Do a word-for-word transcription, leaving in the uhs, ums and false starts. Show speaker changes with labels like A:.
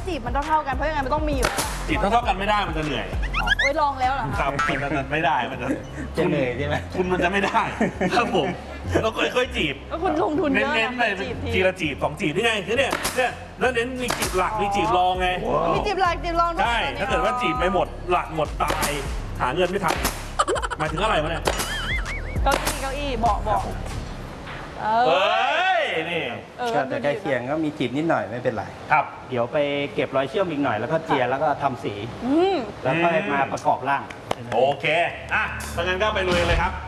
A: จีบมันเท่าๆกันเพราะยังไงมันต้องมีอยู่
B: จีบเท่าๆกันไม่ได้มันจะเหนื่อย
A: โอ้ยลองแล้วเหรอ
B: ค
A: คะ
B: รับมันไม่ได้มันจะ
C: จะเหนื่อยใช่ไหม
B: คุณมันจะไม่ได้ครับผมเราค่อยๆจีบ
A: ก็คุณลงทุนเยอะ
B: เน้นๆไป
A: จีบที
B: จีละจีบสองจีบนี่ไงคือเนี่ยเนี่ยแล้วเน้นมีจีบหลักมีจีบรองไง
A: มีจีบหลักจีบรองด้วย
B: ใช่ถ้าเกิดว่าจีบไปหมดหลักหมดตายหาเงินไม่ทันหมายถึงอะไรวะเนี่ย
A: เก้าอี้เก้าอี้เบาะเบาะเอ
B: เฮ
A: อ้
B: ยนี่
A: เออ
C: ก็จะใกล้เคียงก็มีจีบนิดหน่อยไม่เป็นไร
B: ครับ
C: เดี๋ยวไปเก็บรอยเชื่อมอีกหน่อยแล้วก็เจียแล้วก็ทำสี
A: อืม
C: แล้วก็มาประกอบร่าง
B: โอเคอ่ะถ้างั้นก็ไปลุยเลยครับ